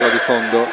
di fondo.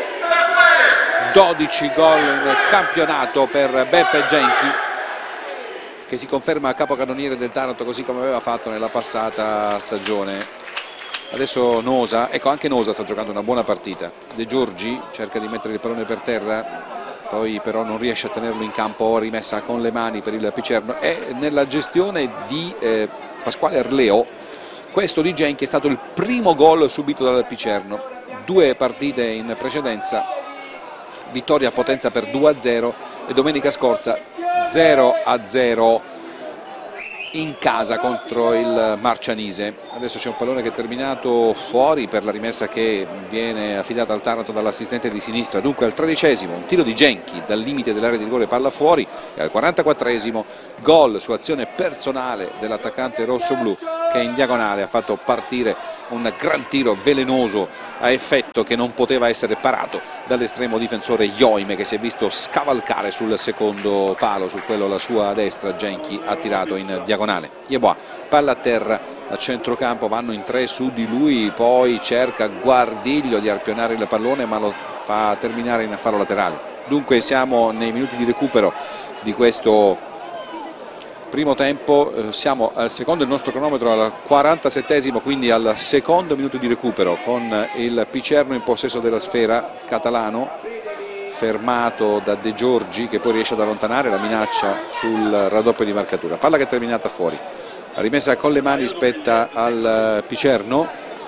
12 gol in campionato per Beppe Genchi, che si conferma capocannoniere del Taranto così come aveva fatto nella passata stagione. Adesso Nosa, ecco, anche Nosa sta giocando una buona partita. De Giorgi cerca di mettere il pallone per terra, poi però non riesce a tenerlo in campo, rimessa con le mani per il Picerno. E nella gestione di Pasquale Arleo, questo di Genchi è stato il primo gol subito dal Picerno. 2 partite in precedenza, vittoria a Potenza per 2-0 e domenica scorsa 0-0 in casa contro il Marcianise. Adesso c'è un pallone che è terminato fuori per la rimessa che viene affidata al Taranto dall'assistente di sinistra. Dunque al 13esimo un tiro di Genchi dal limite dell'area di rigore, palla fuori, e al 44esimo gol su azione personale dell'attaccante rossoblu, che in diagonale ha fatto partire un gran tiro velenoso a effetto che non poteva essere parato dall'estremo difensore Joime, che si è visto scavalcare sul secondo palo, su quello alla sua destra. Genchi ha tirato in diagonale. Yeboah, palla a terra a centrocampo, vanno in 3 su di lui, poi cerca Guardiglio di arpionare il pallone ma lo fa terminare in faro laterale. Dunque siamo nei minuti di recupero di questo primo tempo, siamo al secondo del nostro cronometro, al 47esimo, quindi al secondo minuto di recupero, con il Picerno in possesso della sfera. Catalano fermato da De Giorgi, che poi riesce ad allontanare la minaccia sul raddoppio di marcatura. Palla che è terminata fuori, la rimessa con le mani spetta al Picerno,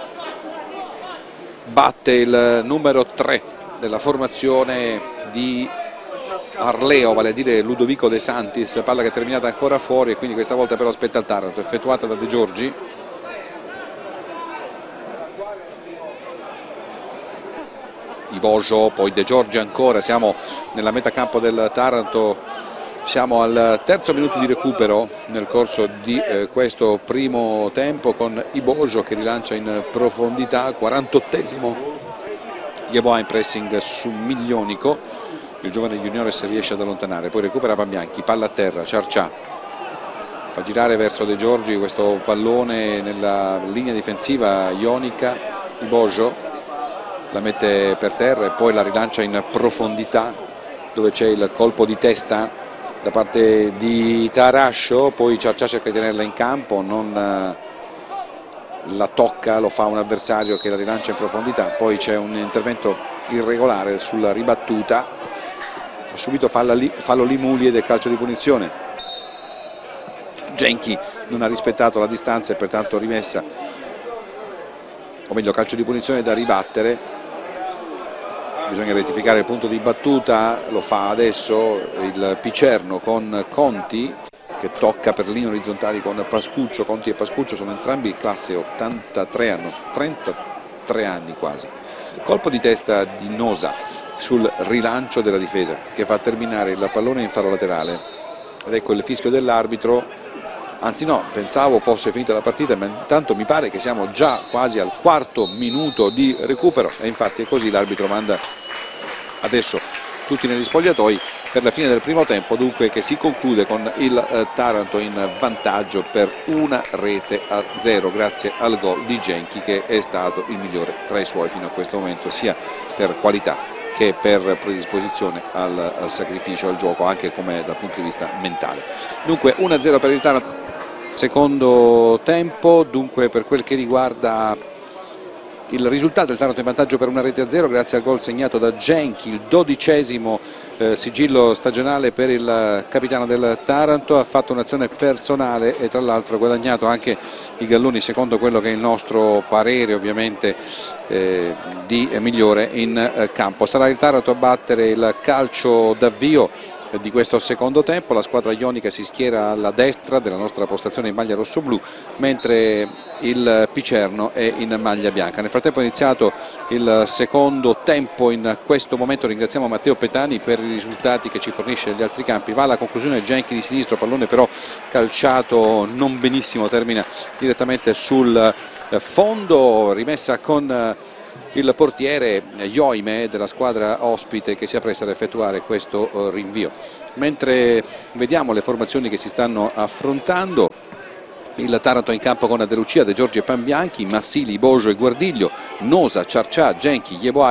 batte il numero 3 della formazione di Arleo, vale a dire Ludovico De Santis. Palla che è terminata ancora fuori e quindi questa volta però spetta al Taranto, effettuata da De Giorgi. Ibojo, poi De Giorgi ancora. Siamo nella metà campo del Taranto, siamo al terzo minuto di recupero nel corso di questo primo tempo, con Ibojo che rilancia in profondità. 48esimo, Yeboah in pressing su Miglionico, il giovane Juniores riesce ad allontanare, poi recupera Pambianchi, palla a terra, Ciarcià fa girare verso De Giorgi questo pallone nella linea difensiva ionica. Ibojo la mette per terra e poi la rilancia in profondità, dove c'è il colpo di testa da parte di Tarascio, poi Ciarcià cerca di tenerla in campo, non la tocca, lo fa un avversario che la rilancia in profondità, poi c'è un intervento irregolare sulla ribattuta, subito fallo Limuli ed è calcio di punizione. Genchi non ha rispettato la distanza e pertanto rimessa, o meglio calcio di punizione da ribattere. Bisogna rettificare il punto di battuta, lo fa adesso il Picerno con Conti, che tocca per linee orizzontali con Pascuccio. Conti e Pascuccio sono entrambi classe 83, hanno 33 anni quasi. Colpo di testa di Nosa sul rilancio della difesa, che fa terminare il pallone in faro laterale, ed ecco il fischio dell'arbitro. Anzi no, pensavo fosse finita la partita, ma intanto mi pare che siamo già quasi al quarto minuto di recupero, e infatti è così. L'arbitro manda adesso tutti negli spogliatoi per la fine del primo tempo, dunque, che si conclude con il Taranto in vantaggio per 1-0 grazie al gol di Genchi, che è stato il migliore tra i suoi fino a questo momento, sia per qualità che per predisposizione al sacrificio, al gioco, anche come dal punto di vista mentale. Dunque 1-0 per il Taranto secondo tempo. Dunque, per quel che riguarda il risultato, il Taranto in vantaggio per 1-0 grazie al gol segnato da Genchi, il 12esimo sigillo stagionale per il capitano del Taranto. Ha fatto un'azione personale e tra l'altro ha guadagnato anche i galloni, secondo quello che è il nostro parere ovviamente di migliore in campo. Sarà il Taranto a battere il calcio d'avvio di questo secondo tempo. La squadra ionica si schiera alla destra della nostra postazione in maglia rossoblu, mentre il Picerno è in maglia bianca. Nel frattempo è iniziato il secondo tempo. In questo momento ringraziamo Matteo Petani per i risultati che ci fornisce negli altri campi. Va alla conclusione Genchi di sinistro, pallone però calciato non benissimo, termina direttamente sul fondo, rimessa con il portiere Joime della squadra ospite, che si appresta ad effettuare questo rinvio. Mentre vediamo le formazioni che si stanno affrontando, il Taranto in campo con De Lucia, De Giorgi e Pambianchi, Marsili, Bojo e Guardiglio, Nosa, Ciarcià, Genchi, Yeboah